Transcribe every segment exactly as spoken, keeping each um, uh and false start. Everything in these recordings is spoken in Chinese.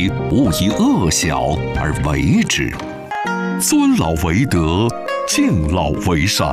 己勿以恶小而为之。尊老为德，敬老为善。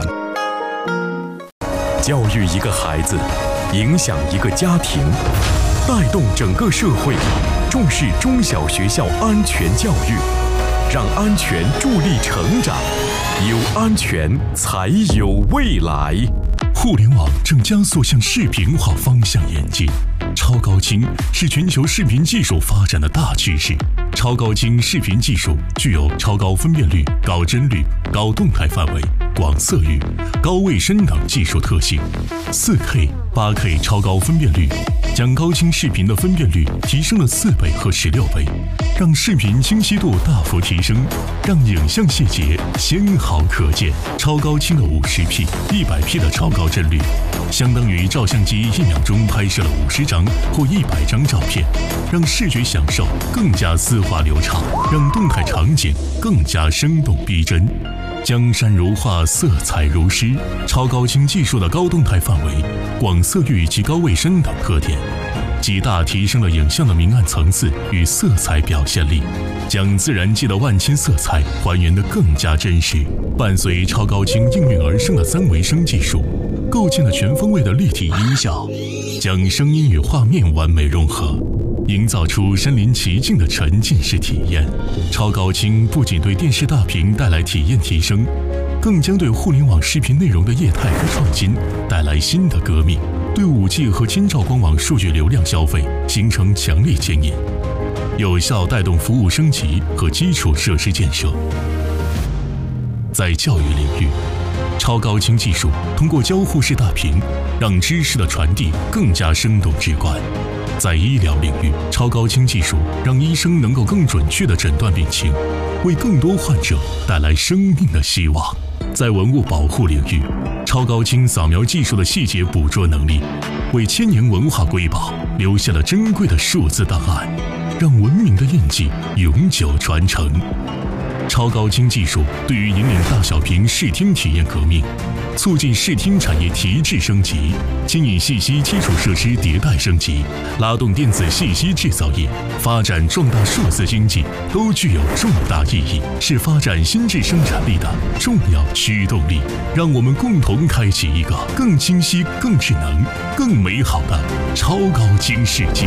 教育一个孩子，影响一个家庭，带动整个社会，重视中小学校安全教育，让安全助力成长，有安全才有未来。 互联网正加速向视频化方向演进，超高清是全球视频技术发展的大趋势。超高清视频技术具有超高分辨率、高帧率、高动态范围、广色域、高卫生等技术特性。四 K、八 K 超高分辨率将高清视频的分辨率提升了四倍和十六倍，让视频清晰度大幅提升，让影像细节纤毫可见。超高清的 五十 P、一百 P 的超高帧率，相当于照相机一秒钟拍摄了五十张或一百张照片，让视觉享受更加丝滑流畅，让动态场景更加生动逼真。江山如画，色彩如诗，超高清技术的高动态范围、广色域及高卫生等特点，极大提升了影像的明暗层次与色彩表现力，将自然界的万千色彩还原得更加真实。伴随超高清应运而生的三维声技术，构建了全方位的立体音效，将声音与画面完美融合，营造出身临其境的沉浸式体验。超高清不仅对电视大屏带来体验提升，更将对互联网视频内容的业态和创新带来新的革命，对 五 G 和千兆光网数据流量消费形成强烈牵引，有效带动服务升级和基础设施建设。在教育领域，超高清技术通过交互式大屏，让知识的传递更加生动直观。在医疗领域，超高清技术让医生能够更准确地诊断病情，为更多患者带来生命的希望。在文物保护领域，超高清扫描技术的细节捕捉能力，为千年文化瑰宝留下了珍贵的数字档案，让文明的印记永久传承。超高清技术对于引领大小屏视听体验革命，促进视听产业提质升级，牵引信息基础设施迭代升级，拉动电子信息制造业发展壮大数字经济，都具有重大意义，是发展新质生产力的重要驱动力。让我们共同开启一个更清晰、更智能、更美好的超高清世界。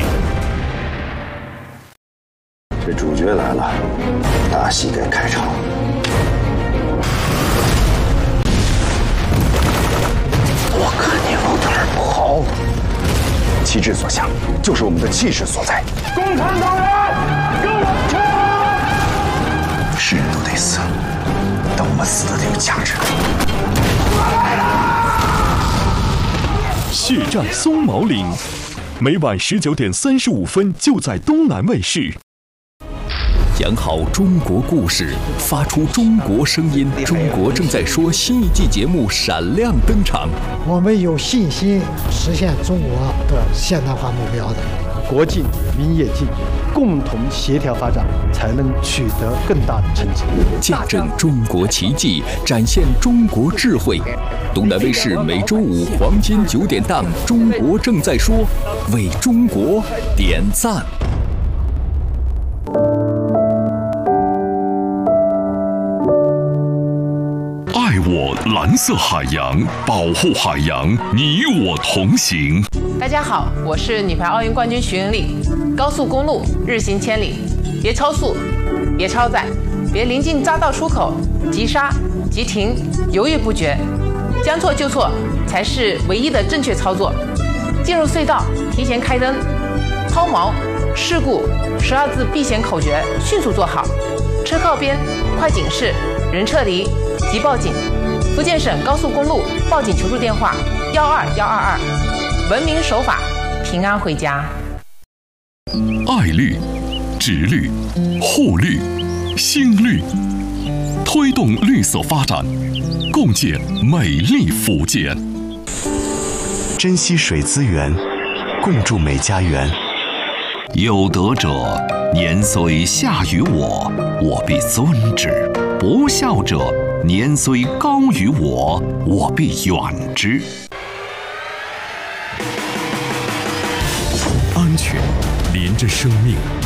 这主角来了，大戏该开场。我看你往哪儿跑！旗帜所向，就是我们的气势所在。 共产党人，跟我冲！是人都得死，但我们死的得有价值。 血战松毛岭，每晚十九点三十五分就在东南卫视。 讲好中国故事，发出中国声音。中国正在说新一季节目闪亮登场。 我们有信心实现中国的现代化目标的。 国进民业进，共同协调发展，才能取得更大的成绩。 见证中国奇迹，展现中国智慧。东南卫视每周五黄金九点档《中国正在说》，为中国点赞。爱我蓝色海洋，保护海洋，你我同行。 大家好，我是女排奥运冠军徐云丽。高速公路日行千里，别超速，别超载，别临近匝道出口急刹、急停，犹豫不决，将错就错才是唯一的正确操作。进入隧道提前开灯，抛锚、事故十二字避险口诀迅速做好。车靠边，快警示，人撤离，即报警。福建省高速公路报警求助电话：幺二幺二二。文明守法，平安回家。 爱绿、植绿、护绿、新绿，推动绿色发展，共建美丽福建。 珍惜水资源，共筑美家园。 有德者，年虽下于我，我必尊之；不孝者，年虽高于我，我必远之。 安全连着生命，